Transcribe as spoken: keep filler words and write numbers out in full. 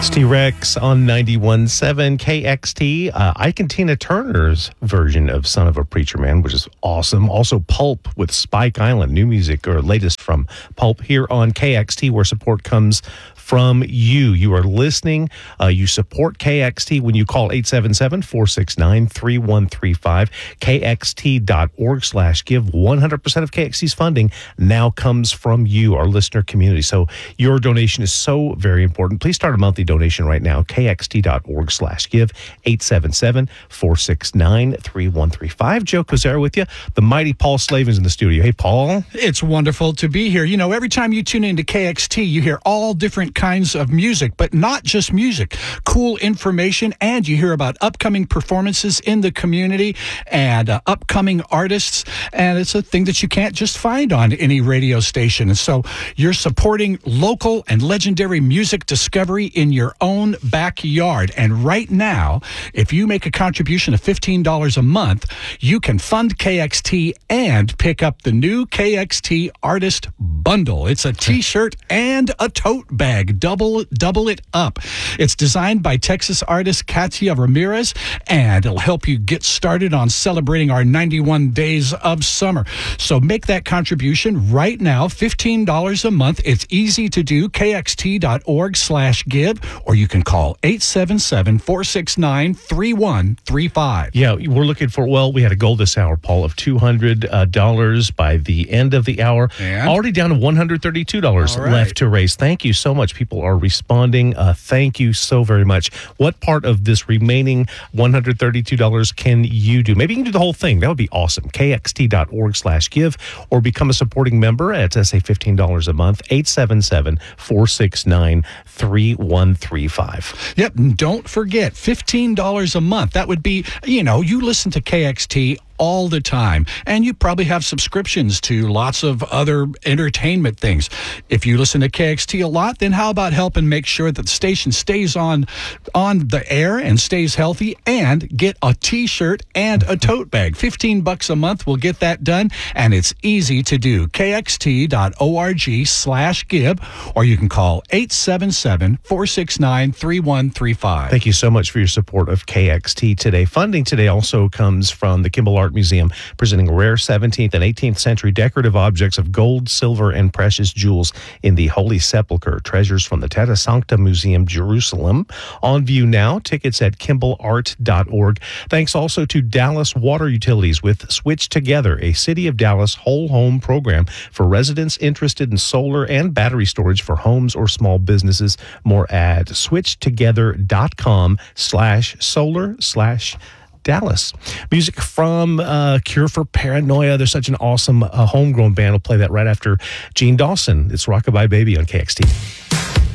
It's T-Rex on ninety-one point seven K X T. Uh, Ike and Tina Turner's version of Son of a Preacher Man, which is awesome. Also Pulp with Spike Island, new music or latest from Pulp here on K X T, where support comes from you. You are listening. Uh, you support K X T when you call eight seven seven, four six nine, three one three five, kxt.org slash give. one hundred percent of K X T's funding now comes from you, our listener community. So your donation is so very important. Please start a monthly donation right now, kxt.org slash give, eight seven seven, four six nine, three one three five. Joe Kozera with you. The mighty Paul Slavin's in the studio. Hey, Paul. It's wonderful to be here. You know, every time you tune into K X T, you hear all different kinds of music, but not just music, cool information, and you hear about upcoming performances in the community and uh, upcoming artists, and it's a thing that you can't just find on any radio station. And so you're supporting local and legendary music discovery in your own backyard. And right now, if you make a contribution of fifteen dollars a month, you can fund K X T and pick up the new K X T Artist Bundle. It's a t-shirt and a tote bag. Double, double it up. It's designed by Texas artist Katia Ramirez, and it'll help you get started on celebrating our ninety-one days of summer. So make that contribution right now, fifteen dollars a month. It's easy to do, kxt.org slash give, or you can call eight seven seven, four six nine, three one three five. Yeah, we're looking for, well, we had a goal this hour, Paul, of two hundred dollars by the end of the hour. And? Already down to one hundred thirty-two dollars right. left to raise. Thank you so much. People are responding. Uh, thank you so very much. What part of this remaining one hundred thirty-two dollars can you do? Maybe you can do the whole thing. That would be awesome. kxt.org slash give, or become a supporting member at, let's say, fifteen dollars a month, eight seven seven, four six nine, three one three five. Yep, and don't forget, fifteen dollars a month. That would be, you know, you listen to K X T all the time, and you probably have subscriptions to lots of other entertainment things. If you listen to K X T a lot, then how about helping make sure that the station stays on on the air and stays healthy, and get a t-shirt and a tote bag. fifteen bucks a month will get that done, and it's easy to do. kxt.org slash give, or you can call eight seven seven, four six nine, three one three five. Thank you so much for your support of K X T today. Funding today also comes from the Kimball Art Museum, presenting rare seventeenth and eighteenth century decorative objects of gold, silver, and precious jewels in the Holy Sepulchre. Treasures from the Terra Sancta Museum, Jerusalem. On view now. Tickets at kimball art dot org. Thanks also to Dallas Water Utilities with Switch Together, a City of Dallas whole home program for residents interested in solar and battery storage for homes or small businesses. More at switchtogether.com slash solar slash Dallas. Music from uh, Cure for Paranoia. They're such an awesome uh, homegrown band. We'll play that right after Gene Dawson. It's Rockabye Baby on K X T.